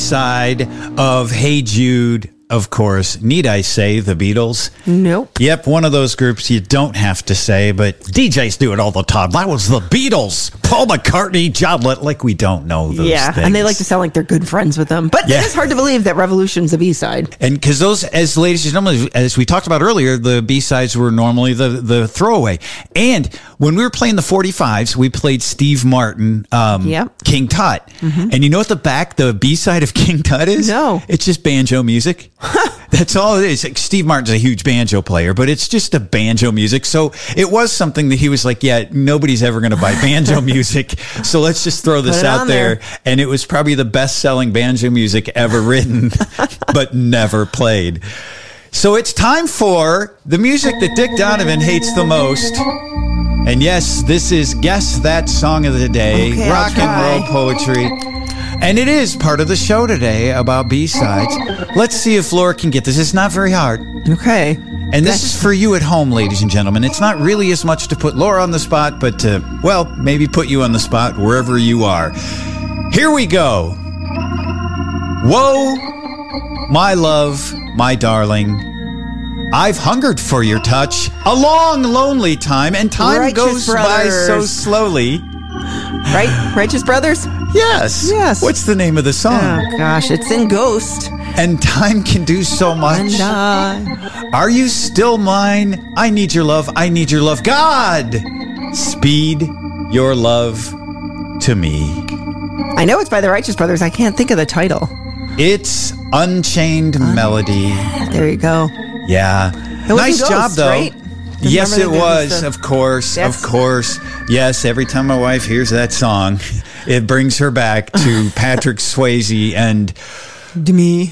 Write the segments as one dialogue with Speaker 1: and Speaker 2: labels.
Speaker 1: B-side of Hey Jude. Of course, need I say the Beatles?
Speaker 2: Nope.
Speaker 1: Yep, one of those groups you don't have to say, but DJs do it all the time. That was the Beatles. Paul McCartney, John Lennon, like we don't know those things.
Speaker 2: And they like to sound like they're good friends with them. But it is hard to believe that Revolution's a B-side.
Speaker 1: And because those, as ladies and gentlemen, as we talked about earlier, the B-sides were normally the throwaway. And when we were playing the 45s, we played Steve Martin, King Tut. Mm-hmm. And you know what the B-side of King Tut is?
Speaker 2: No.
Speaker 1: It's just banjo music. That's all it is. Steve Martin's a huge banjo player, but it's just a banjo music. So it was something that he was like, nobody's ever going to buy banjo music. So let's just throw this out there. And it was probably the best-selling banjo music ever written, but never played. So it's time for the music that Dick Donovan hates the most. And yes, this is Guess That Song of the Day,
Speaker 2: okay,
Speaker 1: rock and roll poetry. And it is part of the show today about B-sides. Let's see if Laura can get this. It's not very hard.
Speaker 2: Okay.
Speaker 1: And this is for you at home, ladies and gentlemen. It's not really as much to put Laura on the spot, but to, maybe put you on the spot wherever you are. Here we go. Whoa, my love, my darling. I've hungered for your touch a long, lonely time, and time goes by so slowly.
Speaker 2: Right? Righteous Brothers?
Speaker 1: Yes. What's the name of the song?
Speaker 2: Oh, gosh. It's in Ghost.
Speaker 1: And time can do so much. Are you still mine? I need your love. I need your love. God, speed your love to me.
Speaker 2: I know it's by the Righteous Brothers. I can't think of the title.
Speaker 1: It's Unchained Melody.
Speaker 2: There you go.
Speaker 1: Yeah. Nice job, though.
Speaker 2: Right?
Speaker 1: Yes, it was. Of course. Yes, every time my wife hears that song, it brings her back to Patrick Swayze and
Speaker 2: Demi.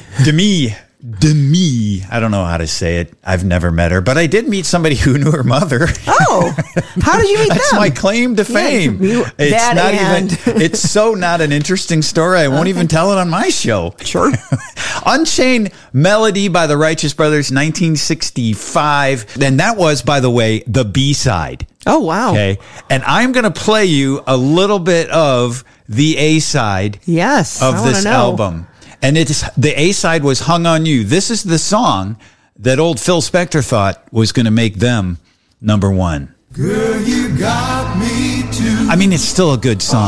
Speaker 1: I don't know how to say it. I've never met her, but I did meet somebody who knew her mother.
Speaker 2: Oh, how did you meet
Speaker 1: That's
Speaker 2: them?
Speaker 1: my claim to fame. It's so not an interesting story. I won't even tell it on my show.
Speaker 2: Sure.
Speaker 1: Unchained Melody by the Righteous Brothers, 1965. And that was, by the way, the B-side.
Speaker 2: Oh, wow.
Speaker 1: Okay. And I'm going to play you a little bit of the A-side of this album. And the A-side was Hung on You. This is the song that old Phil Spector thought was going to make them number one. Girl, you got me too. I mean, it's still a good song.